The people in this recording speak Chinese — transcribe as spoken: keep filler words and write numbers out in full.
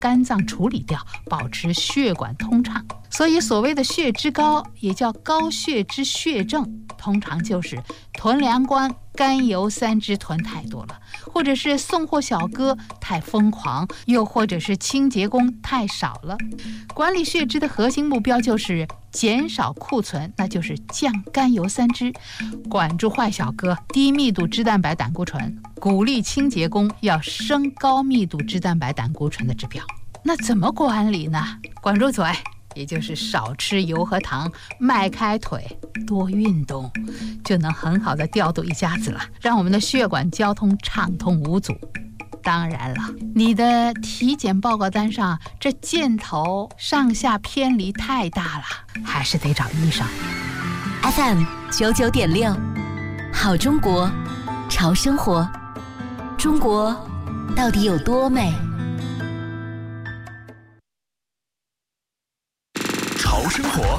肝脏处理掉，保持血管通畅。所以所谓的血脂高，也叫高血脂血症，通常就是囤粮官甘油三酯囤太多了，或者是送货小哥太疯狂，又或者是清洁工太少了。管理血脂的核心目标就是减少库存，那就是降甘油三酯，管住坏小哥低密度脂蛋白胆固醇，鼓励清洁工要升高密度脂蛋白胆固醇的指标。那怎么管理呢？管住嘴，也就是少吃油和糖，迈开腿，多运动，就能很好的调度一家子了，让我们的血管交通畅通无阻。当然了，你的体检报告单上这箭头上下偏离太大了，还是得找医生。 F M 九九点六，好中国，潮生活。中国到底有多美？ 潮生活